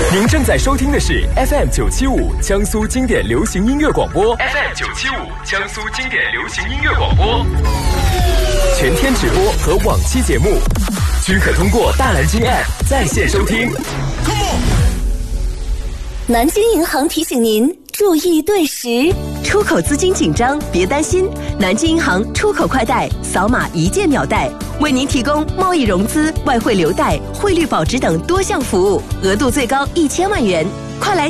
您正在收听的是 FM975 江苏经典流行音乐广播 ，FM975 江苏经典流行音乐广播，全天直播和往期节目均可通过大蓝鲸 App 在线收听。 南京银行提醒您注意对时， 出口资金紧张别担心，南京银行出口快贷扫码一键秒贷，为您提供贸易融资、外汇留贷、汇率保值等多项服务，额度最高1000万元，快来